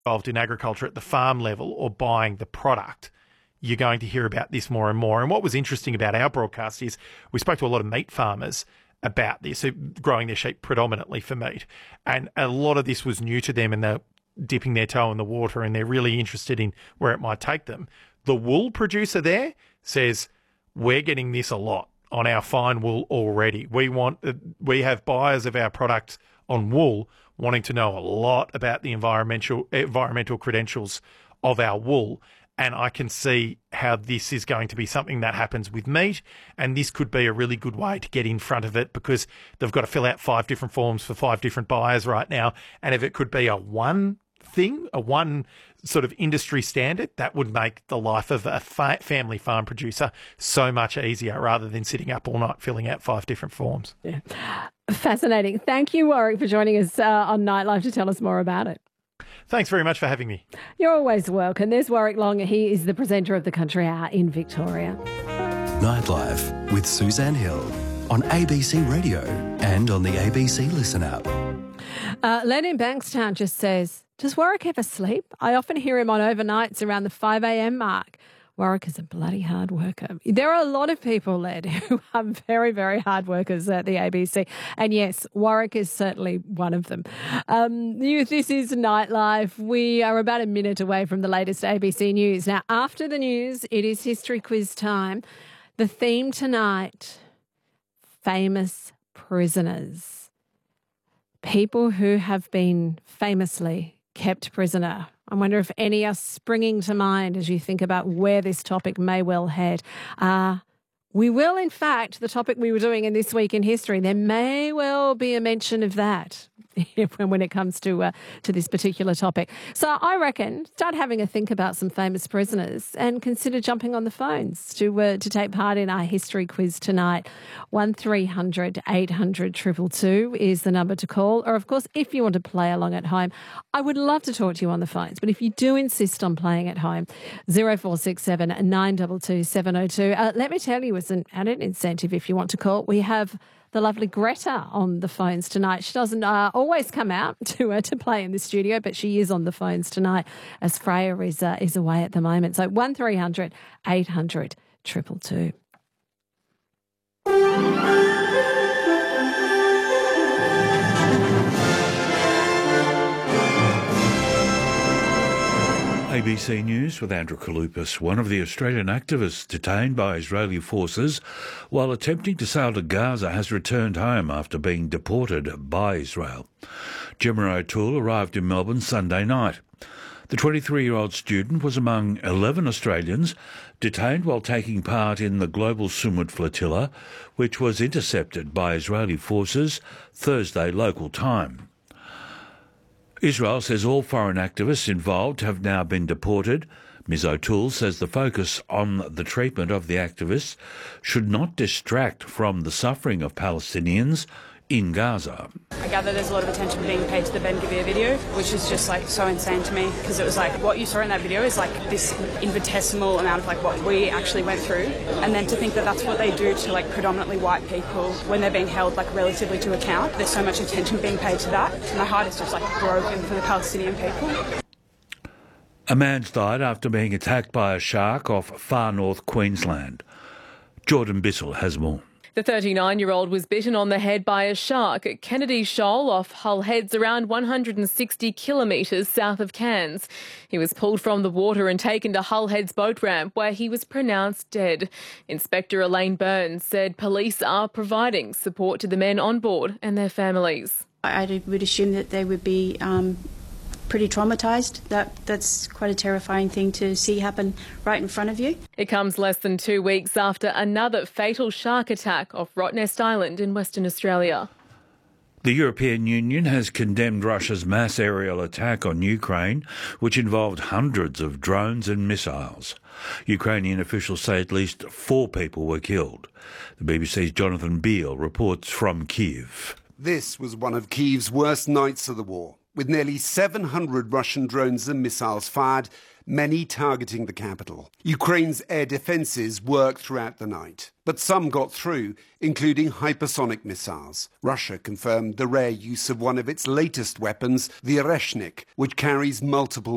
involved in agriculture at the farm level or buying the product, you're going to hear about this more and more. And what was interesting about our broadcast is we spoke to a lot of meat farmers about this, who growing their sheep predominantly for meat. And a lot of this was new to them, and they're dipping their toe in the water, and they're really interested in where it might take them. The wool producer there says, we're getting this a lot on our fine wool already. We have buyers of our product on wool wanting to know a lot about the environmental credentials of our wool. And I can see how this is going to be something that happens with meat, and this could be a really good way to get in front of it, because they've got to fill out 5 different forms for 5 different buyers right now. And if it could be a one sort of industry standard, that would make the life of a family farm producer so much easier, rather than sitting up all night filling out 5 different forms. Yeah. Fascinating. Thank you, Warwick, for joining us on Nightlife to tell us more about it. Thanks very much for having me. You're always welcome. There's Warwick Long. He is the presenter of the Country Hour in Victoria. Nightlife with Suzanne Hill on ABC Radio and on the ABC Listen app. Len in Bankstown just says, does Warwick ever sleep? I often hear him on overnights around the 5 a.m. mark. Warwick is a bloody hard worker. There are a lot of people, Led, who are very, very hard workers at the ABC. And yes, Warwick is certainly one of them. This is Nightlife. We are about a minute away from the latest ABC news. Now, after the news, it is history quiz time. The theme tonight, famous prisoners. People who have been famously kept prisoner. I wonder if any are springing to mind as you think about where this topic may well head. We will, in fact, the topic we were doing in This Week in History, there may well be a mention of that when it comes to this particular topic. So I reckon start having a think about some famous prisoners and consider jumping on the phones to take part in our history quiz tonight. 1300 800 222 is the number to call. Or, of course, if you want to play along at home, I would love to talk to you on the phones. But if you do insist on playing at home, 0467 922 702. Let me tell you, as an added incentive, if you want to call, we have the lovely Greta on the phones tonight. She doesn't always come out to play in the studio, but she is on the phones tonight as Freya is away at the moment. So 1300 800 222. ABC News with Andrew Kaloupas. One of the Australian activists detained by Israeli forces while attempting to sail to Gaza has returned home after being deported by Israel. Gemma O'Toole arrived in Melbourne Sunday night. The 23-year-old student was among 11 Australians detained while taking part in the Global Sumud Flotilla, which was intercepted by Israeli forces Thursday local time. Israel says all foreign activists involved have now been deported. Ms O'Toole says the focus on the treatment of the activists should not distract from the suffering of Palestinians in Gaza. I gather there's a lot of attention being paid to the Ben Gvir video, which is just so insane to me, because it was what you saw in that video is this infinitesimal amount of what we actually went through, and then to think that that's what they do to predominantly white people when they're being held relatively to account. There's so much attention being paid to that. My heart is just broken for the Palestinian people. A man's died after being attacked by a shark off far north Queensland. Jordan Bissell has more. The 39-year-old was bitten on the head by a shark at Kennedy Shoal off Hull Heads, around 160 kilometres south of Cairns. He was pulled from the water and taken to Hull Heads boat ramp, where he was pronounced dead. Inspector Elaine Burns said police are providing support to the men on board and their families. I would assume that they would be pretty traumatised. That's quite a terrifying thing to see happen right in front of you. It comes less than 2 weeks after another fatal shark attack off Rottnest Island in Western Australia. The European Union has condemned Russia's mass aerial attack on Ukraine, which involved hundreds of drones and missiles. Ukrainian officials say at least 4 people were killed. The BBC's Jonathan Beale reports from Kyiv. This was one of Kyiv's worst nights of the war, with nearly 700 Russian drones and missiles fired, many targeting the capital. Ukraine's air defences worked throughout the night, but some got through, including hypersonic missiles. Russia confirmed the rare use of one of its latest weapons, the Oreshnik, which carries multiple